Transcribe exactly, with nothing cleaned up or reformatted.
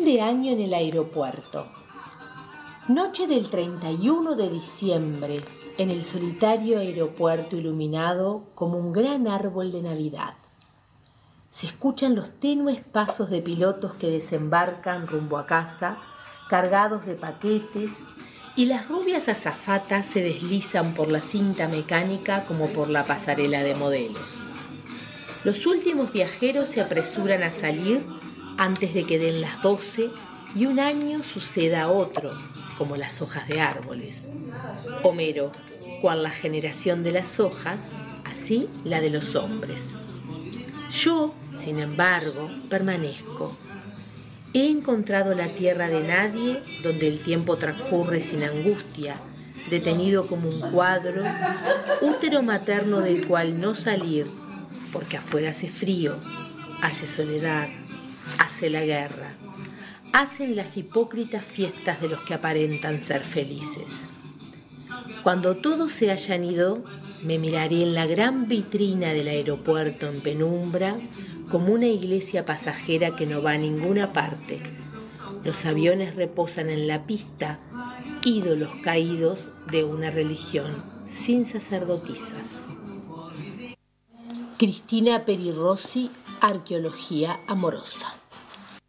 de año en el aeropuerto. Noche del treinta y uno de diciembre, en el solitario aeropuerto iluminado como un gran árbol de Navidad. Se escuchan los tenues pasos de pilotos que desembarcan rumbo a casa, cargados de paquetes, y las rubias azafatas se deslizan por la cinta mecánica como por la pasarela de modelos. Los últimos viajeros se apresuran a salir antes de que den las doce y un año suceda a otro, como las hojas de árboles. Homero, cual la generación de las hojas, así la de los hombres. Yo, sin embargo, permanezco. He encontrado la tierra de nadie, donde el tiempo transcurre sin angustia, detenido como un cuadro, útero materno del cual no salir, porque afuera hace frío, hace soledad, hace la guerra, hacen las hipócritas fiestas de los que aparentan ser felices. Cuando todos se hayan ido, me miraré en la gran vitrina del aeropuerto en penumbra, como una iglesia pasajera que no va a ninguna parte. Los aviones reposan en la pista, ídolos caídos de una religión sin sacerdotisas. Cristina Peri Rossi, Arqueología amorosa.